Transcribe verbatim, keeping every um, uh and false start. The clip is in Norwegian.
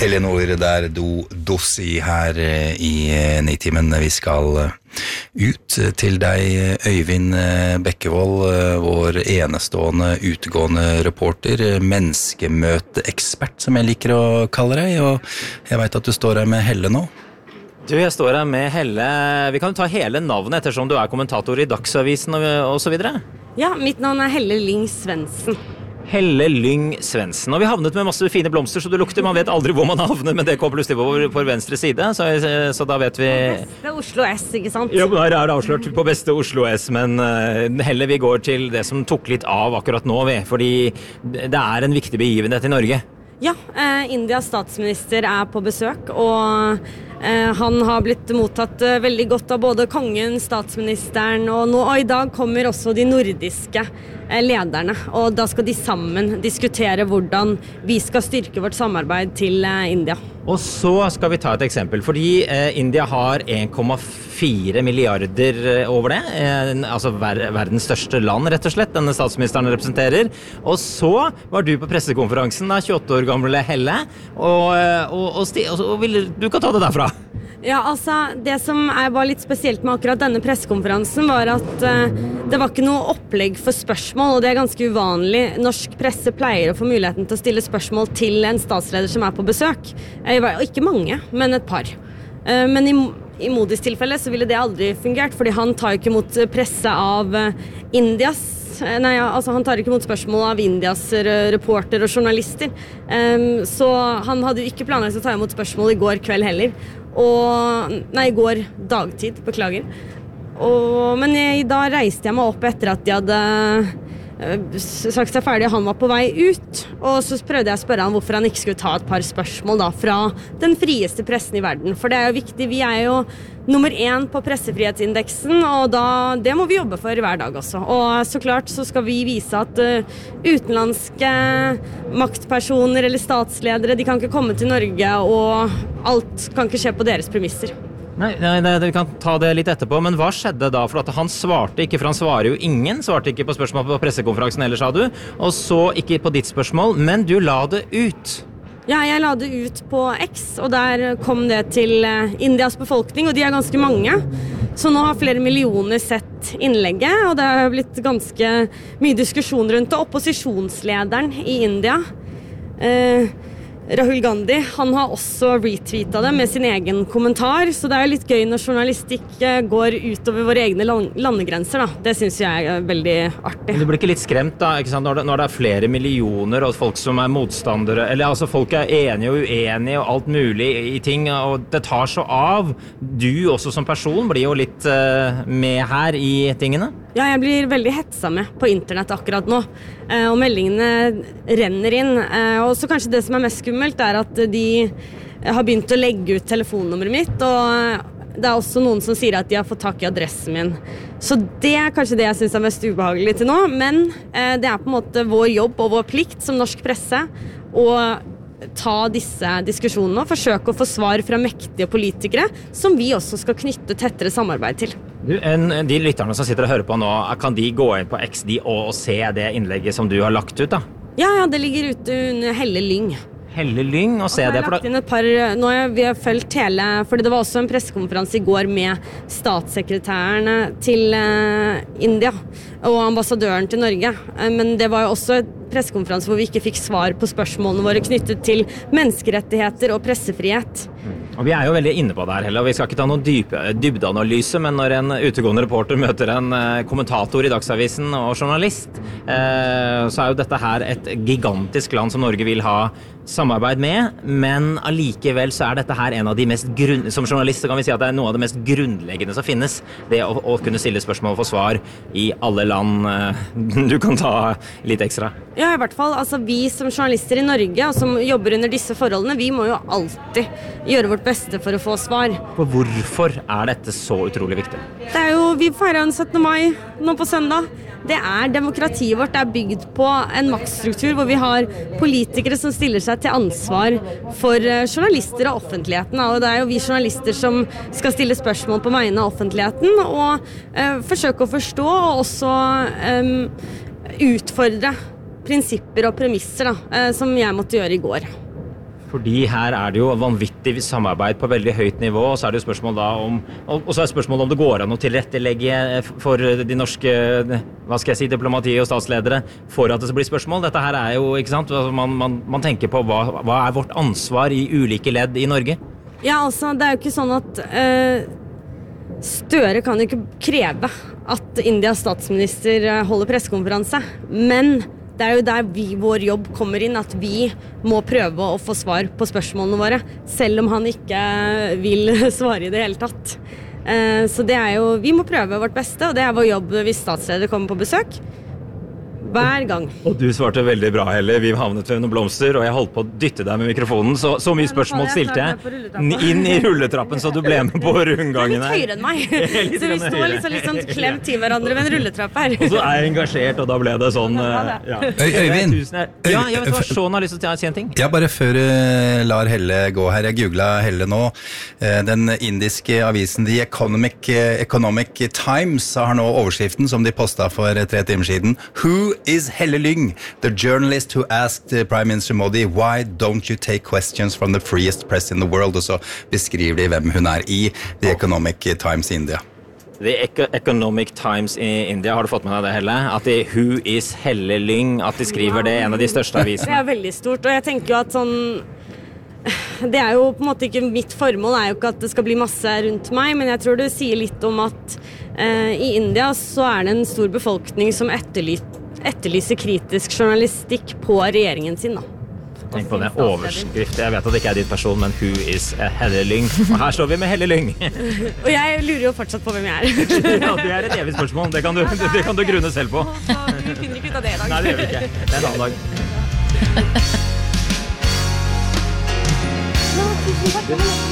Elinor, det er do dossi her i Nitimen. Vi skal ut til deg, Øyvind Bekkevold, vår enestående utegående reporter, menneskemøteekspert, som jeg liker å kalle deg, og jeg vet at du står her med Helle nå. Du, jeg står her med Helle. Vi kan ta hele navnet ettersom du er kommentator i Dagsavisen og, og så videre. Ja, mitt navn er Helle Lyng Svendsen. Helle Lyng Svendsen. Og vi havnet med masse fine blomster, så du lukter. Man vet aldri hvor man havner, men det kommer plutselig på, på venstre side, så, så da vet vi... Det er Oslo S, ikke sant? Ja, her er det avslørt på beste Oslo S, men uh, Helle, vi går til det som tok litt av akkurat nå, vi, fordi det er en viktig begivenhet i Norge. Ja, eh, Indias statsminister er på besøk, og eh, han har blitt mottatt eh, veldig godt av både kongen, statsministeren, og, nå, og i dag kommer også de nordiske eh, lederne, og da skal de sammen diskutere hvordan vi skal styrke vårt samarbeid til eh, India. Og så skal vi ta et eksempel, fordi eh, India har en komma fire milliarder over det, eh, altså ver verdens største land rett og slett, denne statsministeren representerer. Og så var du på pressekonferansen da, tjueåtte år gamle Helle, og, og, og, sti, og, og vil, du kan ta det derfra. Ja, altså, det som er, var litt spesielt med akkurat denne pressekonferansen var at uh, det var ikke noe opplegg for spørsmål, og det er ganske uvanlig. Norsk presse pleier å få muligheten til å stille spørsmål til en statsleder som er på besøk. Uh, ikke mange, men et par. Uh, men i, i Modis tilfelle så ville det aldri fungert, fordi han tar jo ikke mot presse av uh, Indias Nei, altså han tar ikke mot spørsmål av Indias reporter og journalister. Um, så han hadde jo ikke planlagt å ta imot spørsmål i går kveld heller. Og, nei, i går dagtid, beklager. Og, men jeg, da reiste jeg meg opp etter at de hadde uh, sagt seg ferdig, han var på vei ut. Og så prøvde jeg å spørre han hvorfor han ikke skulle ta et par spørsmål da, fra den frieste pressen i verden. For det er jo viktig, vi er jo nummer én på pressefrihetsindeksen, og da, det må vi jobbe for hver dag også. Og så klart så skal vi vise at uh, utenlandske maktpersoner eller statsledere, de kan ikke komme til Norge, og alt kan ikke skje på deres premisser. Nei, nei, nei, vi kan ta det litt etterpå, men hva skjedde da? For at han svarte ikke, for han svarer jo ingen, svarte ikke på spørsmål på pressekonferansen, eller sa du, og så ikke på ditt spørsmål, men du la det ut. Ja, jeg la det ut på X, og der kom det til Indias befolkning, og de er ganske mange. Så nå har flere millioner sett innlegget, og det har blitt ganske mye diskusjon rundt det. Opposisjonslederen i India, eh, Rahul Gandhi, han har også retweetet det med sin egen kommentar, så det er jo litt gøy når journalistikk går utover våre egne landegrenser da. Det synes jeg er veldig artig. Du blir ikke litt skremt da, ikke sant? Når det, når det er flere millioner og folk som er motstandere, eller altså folk er enige og uenige og alt mulig i ting, og det tar så av. Du også som person blir jo litt uh, med her i tingene. Ja, jeg blir veldig hetsa med på internett akkurat nå, uh, og meldingene renner inn, uh, og så kanskje det som er mest skummelt er at de har begynt å legge ut telefonnummeret mitt, og det er også noen som sier at de har fått tak i adressen min. Så det er kanskje det jeg synes er mest ubehagelig til nå, men eh, det er på en måte vår jobb og vår plikt som norsk presse å ta disse diskusjonene og forsøke å få svar fra mektige politikere som vi også skal knytte tettere samarbeid til. Du, en, de lytterne som sitter og hører på nå, kan de gå inn på X D og, og se det innlegget som du har lagt ut da? Ja, ja, det ligger ute under Helle Lyng. Helle Lyng, og se det. For da... et par, nå har vi har følt hele, fordi det var også en pressekonferanse i går med statssekretærene til uh, India og ambassadøren til Norge, uh, men det var jo også et pressekonferanse hvor vi ikke fikk svar på spørsmålene våre knyttet til menneskerettigheter og pressefrihet. Mm. Og vi er jo veldig inne på det her, Helle, og vi skal ikke ta noen dype, dybdeanalyse, men når en utegående reporter møter en uh, kommentator i Dagsavisen og journalist, uh, så er jo dette her et gigantisk land som Norge vil ha samarbeid med, men allikevel så er dette her en av de mest grunn... Som journalist så kan vi si at det er noe av det mest grunnleggende som finnes, det å, å kunne stille spørsmål og få svar i alle land. Du kan ta litt ekstra. Ja, i hvert fall. Altså, vi som journalister i Norge, og som jobber under disse forholdene, vi må jo alltid gjøre vårt beste for å få svar. For hvorfor er dette så utrolig viktig? Det er jo, vi feirer den syttende mai nå på søndag. Det er demokratiet vårt, det er bygd på en maktstruktur hvor vi har politikere som stiller seg til ansvar for journalister og offentligheten, og det er jo vi journalister som skal stille spørsmål på vegne av offentligheten og uh, forsøke å forstå og også um, utfordre prinsipper og premisser da, uh, som jeg måtte gjøre i går. Fordi her er det jo vanvittig samarbeid på veldig høyt nivå, og så er det jo spørsmål da om, og så er det spørsmål om det går an å tilrettelegge for de norske, hva skal jeg si, diplomati og statsledere for at det blir spørsmål. Dette her er jo, ikke sant, man, man, man tenker på hva, hva er vårt ansvar i ulike ledd i Norge? Ja, altså, det er jo ikke sånn at uh, Støre kan jo ikke kreve at Indias statsminister holder pressekonferanse, men det er jo der vi, vår jobb kommer inn, at vi må prøve å få svar på spørsmålene våre, selv om han ikke vil svare i det hele tatt. Uh, så det er jo, vi må prøve vårt beste, og det er vår jobb hvis statsleder kommer på besøk. Hver gang. Og du svarte veldig bra, Helle. Vi havnet ved noen blomster, og jeg holdt på å dytte deg med mikrofonen. Så, så mye spørsmål stilte jeg inn i rulletrappen, så du ble med på rundgangen her. Du er litt høyere enn meg. Så vi står litt sånn, litt sånn klemt til hverandre ved en rulletrapp her. Og så er jeg engasjert, og da ble det sånn... Ja. Øyvind! Ja, jeg vet hva, Sean har lyst til å si en ting. Ja, bare før uh, lar Helle gå her. Jeg googlet Helle nå. Uh, den indiske avisen The Economic, uh, Economic Times har nå overskriften som de postet for uh, tre timer siden. Who is Helle Lyng, the journalist who asked uh, Prime Minister Modi, why don't you take questions from the freest press in the world? Og så beskriver de hvem hun er i The Economic Times i India. The Eco- Economic Times i India, har du fått med deg det, Helle? At de Who is Helle Lyng, at de skriver det, en av de største avisene. Det er veldig stort, og jeg tenker jo at sånn... Det er jo på en måte ikke, mitt formål er jo ikke at det skal bli masse rundt meg, men jeg tror det sier litt om at eh, i India så er det en stor befolkning som etterlyser etterlyser kritisk journalistikk på regjeringen sin da. Tenk på det, overskrift. Jeg vet at det ikke er ditt person, men who is Helle Lyng? Og her står vi med Helle Lyng. Og jeg lurer jo fortsatt på hvem jeg er. Ja, det er et evig spørsmål. Det kan du, det kan du grunne selv på. Vi finner ikke ut av det i dag. Nei, det gjør vi ikke. Det er en annen dag.